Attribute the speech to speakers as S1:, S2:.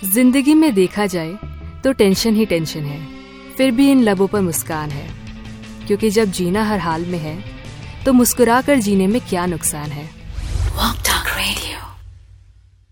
S1: जिंदगी में देखा जाए तो टेंशन ही टेंशन है, फिर भी इन लबों पर मुस्कान है। क्योंकि जब जीना हर हाल में है तो मुस्कुरा कर जीने में क्या नुकसान है।